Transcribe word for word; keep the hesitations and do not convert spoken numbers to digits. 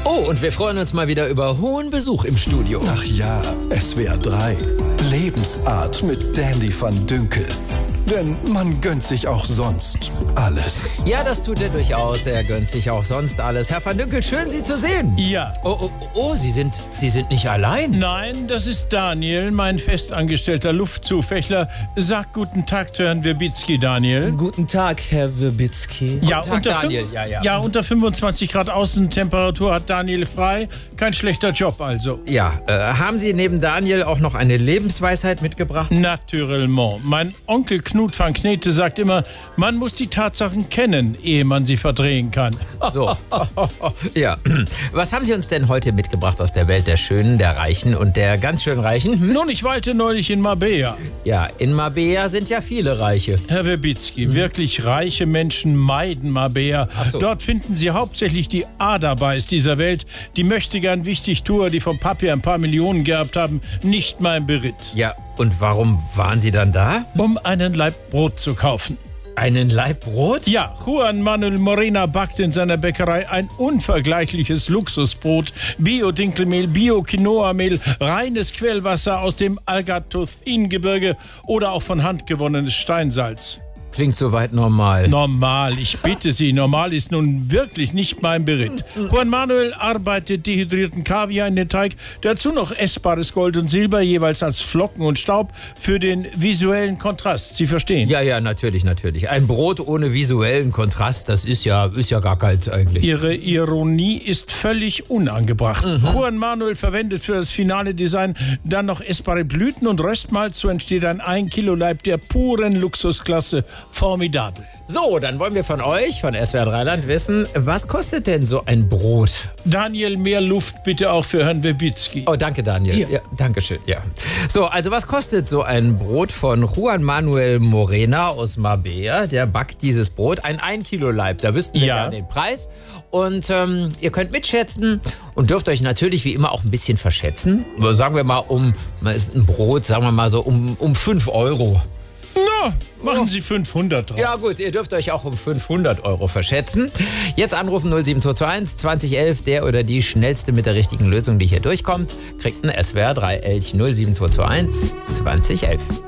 Oh, und wir freuen uns mal wieder über hohen Besuch im Studio. Ach ja, S W R drei. Lebensart mit Dandy van Dünkel. Denn man gönnt sich auch sonst alles. Ja, das tut er durchaus. Er gönnt sich auch sonst alles. Herr van Dünkel, schön, Sie zu sehen. Ja. Oh, oh, oh, Sie sind, Sie sind nicht allein. Nein, das ist Daniel, mein festangestellter Luftzufächler. Sag guten Tag zu Herrn Wirbicki, Daniel. Guten Tag, Herr Wirbicki. Ja, Tag, unter Daniel. fünf- Ja, ja. ja, unter fünfundzwanzig Grad Außentemperatur hat Daniel frei. Kein schlechter Job also. Ja, äh, haben Sie neben Daniel auch noch eine Lebensweisheit mitgebracht? Naturellement. Mein Onkel Knut van Knete sagt immer, man muss die Tatsachen kennen, ehe man sie verdrehen kann. So. Ja. Was haben Sie uns denn heute mitgebracht aus der Welt der Schönen, der Reichen und der ganz schön Reichen? Hm? Nun, ich weilte neulich in Marbella. Ja, in Marbella sind ja viele Reiche. Herr Wirbicki, wirklich reiche Menschen meiden Marbella. Ach so. Dort finden sie hauptsächlich die Aderbeiß dieser Welt. Die Möchtegern Wichtigtuer, die vom Papi ein paar Millionen geerbt haben, nicht mein Beritt. Ja, und warum waren Sie dann da? Um einen Laib Brot zu kaufen. Einen Laib Brot? Ja, Juan Manuel Morena backt in seiner Bäckerei ein unvergleichliches Luxusbrot. Bio-Dinkelmehl, Bio-Quinoa-Mehl, reines Quellwasser aus dem Algatothin-Gebirge oder auch von Hand gewonnenes Steinsalz. Klingt soweit normal. Normal, ich bitte Sie, normal ist nun wirklich nicht mein Beritt. Juan Manuel arbeitet dehydrierten Kaviar in den Teig, dazu noch essbares Gold und Silber, jeweils als Flocken und Staub für den visuellen Kontrast. Sie verstehen? Ja, ja, natürlich, natürlich. Ein Brot ohne visuellen Kontrast, das ist ja, ist ja gar keins eigentlich. Ihre Ironie ist völlig unangebracht. Mhm. Juan Manuel verwendet für das finale Design dann noch essbare Blüten und Röstmalz, so entsteht ein ein Kilo Laib der puren Luxusklasse. Formidabel. So, dann wollen wir von euch, von S W R drei Land, wissen, was kostet denn so ein Brot? Daniel, mehr Luft bitte auch für Herrn Wirbicki. Oh, danke, Daniel. Hier. Ja, danke schön. Ja. So, also was kostet so ein Brot von Juan Manuel Morena aus Marbella? Der backt dieses Brot, ein ein Kilo Laib. Da wüssten wir Ja. ja den Preis. Und ähm, ihr könnt mitschätzen und dürft euch natürlich wie immer auch ein bisschen verschätzen. Sagen wir mal um, mal ist ein Brot, sagen wir mal so um, um fünf Euro. Na, machen Sie fünfhundert drauf. Ja gut, ihr dürft euch auch um fünfhundert Euro verschätzen. Jetzt anrufen null sieben zwei zwei eins zwanzig elf. Der oder die schnellste mit der richtigen Lösung, die hier durchkommt, kriegt ein S W R drei Elch null sieben zwei zwei eins zwanzig elf.